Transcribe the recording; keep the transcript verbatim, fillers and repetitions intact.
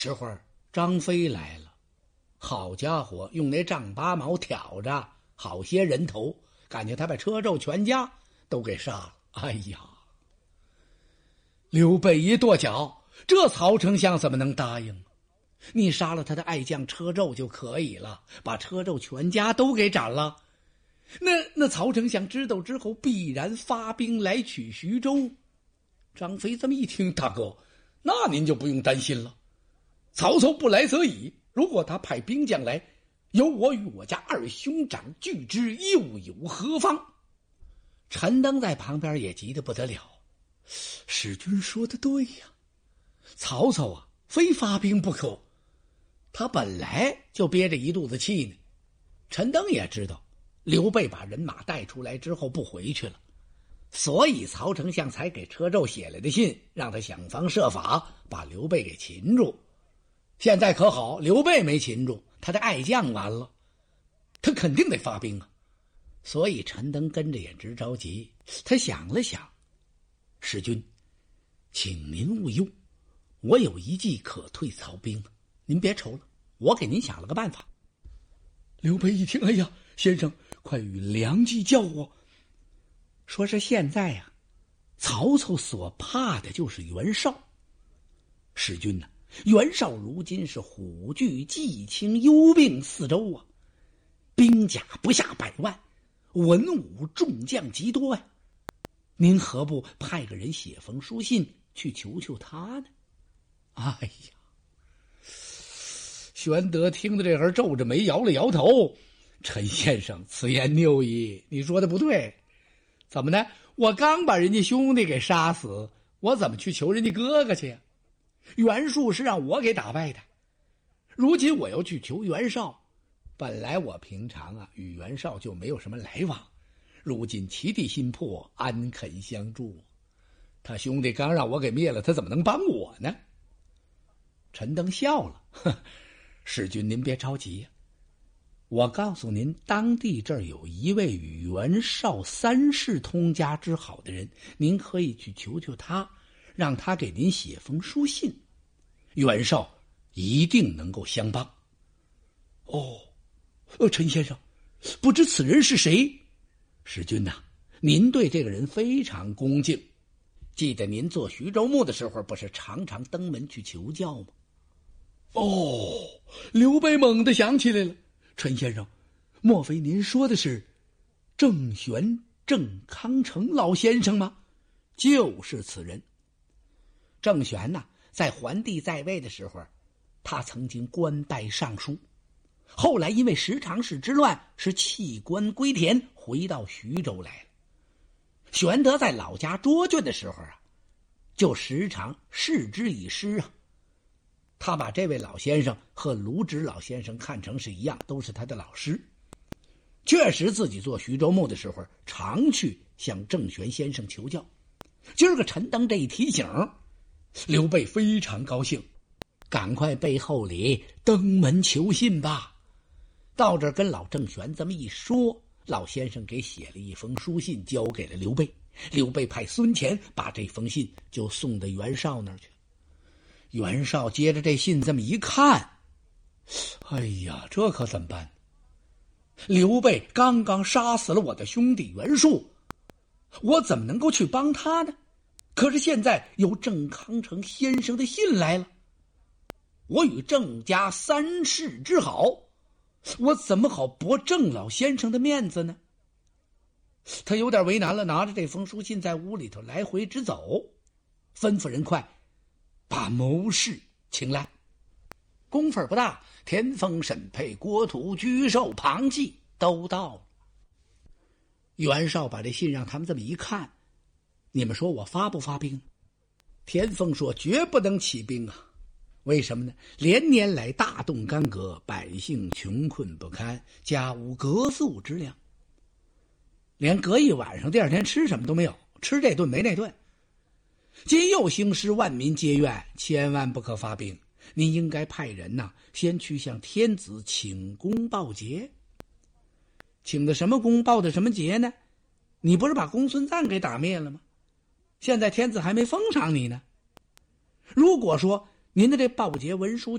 这会儿张飞来了，好家伙，用那丈八矛挑着好些人头，感觉他把车胄全家都给杀了。哎呀，刘备一跺脚，这曹丞相怎么能答应？你杀了他的爱将车胄就可以了，把车胄全家都给斩了，那那曹丞相知道之后必然发兵来取徐州。张飞这么一听，大哥，那您就不用担心了，曹操不来则已，如果他派兵将来，由我与我家二兄长拒之，又有何妨？陈登在旁边也急得不得了，史君说的对呀，曹操啊非发兵不可，他本来就憋着一肚子气呢。陈登也知道刘备把人马带出来之后不回去了，所以曹丞相才给车胄写来的信，让他想方设法把刘备给擒住。现在可好，刘备没擒住，他的爱将完了，他肯定得发兵啊。所以陈登跟着也直着急。他想了想，使君，请您勿忧，我有一计可退曹兵，您别愁了，我给您想了个办法。刘备一听，哎呀，先生快与良计教我。说是现在呀、啊，曹操所怕的就是袁绍。使君呢、啊，袁绍如今是虎踞冀青幽并四周啊，兵甲不下百万，文武众将极多呀、啊。您何不派个人写封书信去求求他呢？哎呀，玄德听到这会儿皱着眉摇了摇头，陈先生此言谬矣，你说的不对。怎么呢？我刚把人家兄弟给杀死，我怎么去求人家哥哥去呀？袁术是让我给打败的，如今我要去求袁绍，本来我平常啊与袁绍就没有什么来往，如今其地心魄，安肯相助？他兄弟刚让我给灭了，他怎么能帮我呢？陈登笑了，呵，使君您别着急呀、啊，我告诉您，当地这儿有一位与袁绍三世通家之好的人，您可以去求求他，让他给您写封书信，袁绍一定能够相帮。哦，呃，陈先生，不知此人是谁？使君呐、啊，您对这个人非常恭敬，记得您做徐州牧的时候，不是常常登门去求教吗？哦，刘备猛地想起来了。陈先生，莫非您说的是郑玄、郑康成老先生吗？就是此人。郑玄呐，在桓帝在位的时候，他曾经官拜尚书，后来因为十常侍之乱，是弃官归田，回到徐州来了。玄德在老家涿郡的时候啊，就时常视之以师啊。他把这位老先生和卢植老先生看成是一样，都是他的老师。确实自己做徐州牧的时候，常去向郑玄先生求教。今儿个陈登这一提醒，刘备非常高兴，赶快背后里登门求信吧。到这儿跟老郑玄这么一说，老先生给写了一封书信，交给了刘备。刘备派孙乾把这封信就送到袁绍那儿去。袁绍接着这信这么一看，哎呀，这可怎么办？刘备刚刚杀死了我的兄弟袁术，我怎么能够去帮他呢？可是现在有郑康成先生的信来了，我与郑家三世之好，我怎么好驳郑老先生的面子呢？他有点为难了，拿着这封书信在屋里头来回直走，吩咐人快把谋士请来。功夫不大，田丰、沈佩、郭图、沮授、庞纪都到了。袁绍把这信让他们这么一看，你们说我发不发兵？田丰说绝不能起兵啊！为什么呢？连年来大动干戈，百姓穷困不堪，家无隔宿之粮，连隔一晚上第二天吃什么都没有，吃这顿没那顿。今又兴师，万民皆怨，千万不可发兵。您应该派人呐、啊，先去向天子请功报捷。请的什么功，报的什么捷呢？你不是把公孙瓒给打灭了吗？现在天子还没封赏你呢。如果说您的这报捷文书